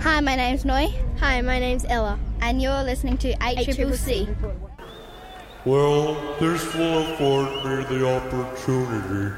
Hi, my name's Noi. Hi, my name's Ella. And you're listening to ACCC. Well, this will afford me the opportunity